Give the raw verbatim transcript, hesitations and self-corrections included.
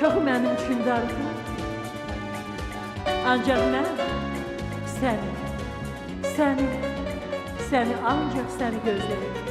Çox mənim üçün darıxır. Ancaq mən səni, səni, səni ancaq səni gözləyirəm.